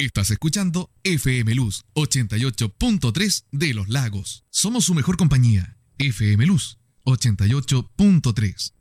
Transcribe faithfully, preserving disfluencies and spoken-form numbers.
Estás escuchando F M Luz ochenta y ocho punto tres de Los Lagos. Somos su mejor compañía. F M Luz ochenta y ocho punto tres.